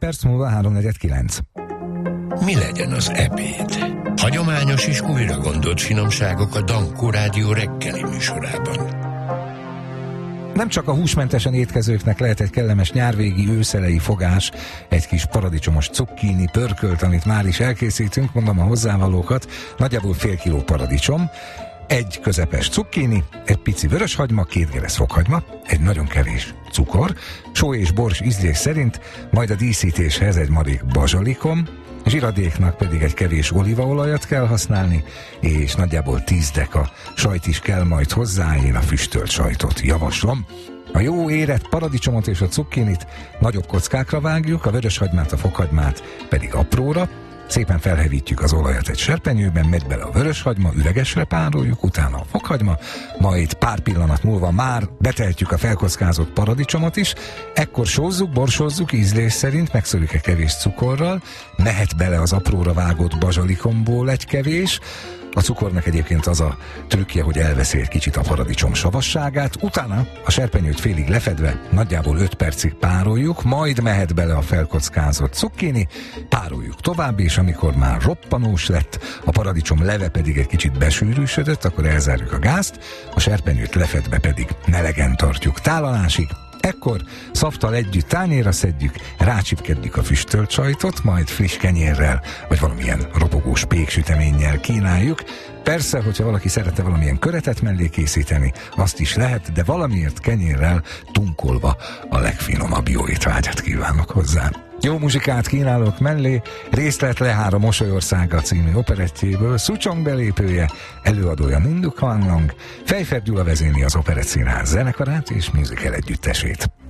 perc múlva 3:49. Mi legyen az ebéd? Hagyományos és újra gondolt finomságok a Dankó Rádió reggeli műsorában. Nem csak a húsmentesen étkezőknek lehet egy kellemes nyárvégi őszelei fogás, egy kis paradicsomos cukkini, pörkölt, amit már is elkészítünk, mondom a hozzávalókat, nagyjából fél kiló paradicsom, egy közepes cukkini, egy pici vöröshagyma, 2 geresz fokhagyma, egy nagyon kevés cukor, só és bors ízlés szerint, majd a díszítéshez egy marék bazsalikom, zsiradéknak pedig egy kevés olívaolajat kell használni, és nagyjából 10 deka sajt is kell majd hozzá, én a füstölt sajtot javaslom. A jó érett paradicsomot és a cukkinit nagyobb kockákra vágjuk, a vöröshagymát, a fokhagymát pedig apróra, szépen felhevítjük az olajat egy serpenyőben, megy bele a vöröshagyma, üregesre pároljuk, utána a fokhagyma, majd pár pillanat múlva már betehetjük a felkockázott paradicsomot is, ekkor sózzuk, borsozzuk ízlés szerint, megszorjuk egy kevés cukorral, mehet bele az apróra vágott bazsalikomból egy kevés, a cukornak egyébként az a trükkje, hogy elveszi egy kicsit a paradicsom savasságát, utána a serpenyőt félig lefedve nagyjából 5 percig pároljuk, majd mehet bele a felkockázott cukkini, pároljuk tovább, és amikor már roppanós lett, a paradicsom leve pedig egy kicsit besűrűsödött, akkor elzárjuk a gázt, a serpenyőt lefedve pedig melegen tartjuk tálalásig. Ekkor szafttal együtt tányérra szedjük, rácsipkedjük a füstölt sajtot, majd friss kenyérrel, vagy valamilyen ropogós péksüteménnyel kínáljuk. Persze, hogyha valaki szerette valamilyen köretet mellé készíteni, azt is lehet, de valamiért kenyérrel tunkolva a legfinomabb jó étvágyat kívánok hozzá. Jó muzsikát kínálok mellé, részlet Lehár a Mosolyországa című operettjéből, Szucsong belépője, előadója Minduk Van Lang, Fejfer Gyula vezényli az Operett Színház zenekarát és musical együttesét.